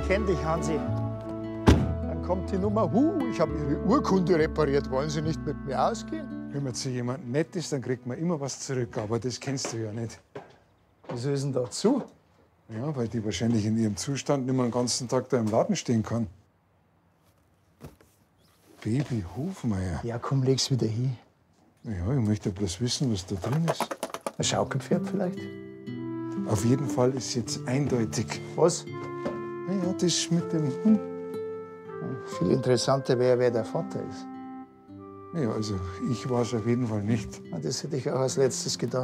kenn dich, Hansi. Dann kommt die Nummer, ich habe Ihre Urkunde repariert, wollen Sie nicht mit mir ausgehen? Wenn man zu jemandem nett ist, dann kriegt man immer was zurück, aber das kennst du ja nicht. Wieso ist denn da zu? Ja, weil die wahrscheinlich in ihrem Zustand nicht mehr den ganzen Tag da im Laden stehen kann. Baby Hofmeier. Ja, komm, leg's wieder hin. Ja, ich möchte bloß wissen, was da drin ist. Ein Schaukelpferd vielleicht? Auf jeden Fall ist jetzt eindeutig. Was? Ja, das mit dem Hund. Viel interessanter wäre, wer der Vater ist. Ja, also ich war es auf jeden Fall nicht. Das hätte ich auch als letztes gedacht.